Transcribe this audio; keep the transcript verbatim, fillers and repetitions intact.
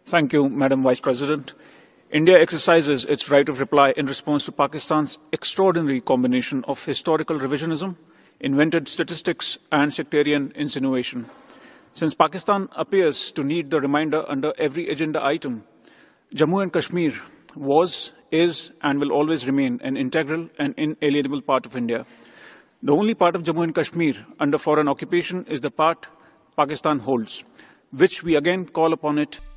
Thank you, Madam Vice President. India exercises its right of reply in response to Pakistan's extraordinary combination of historical revisionism, invented statistics, and sectarian insinuation. Since Pakistan appears to need the reminder under every agenda item, Jammu and Kashmir was, is, and will always remain an integral and inalienable part of India. The only part of Jammu and Kashmir under foreign occupation is the part Pakistan holds, which we again call upon it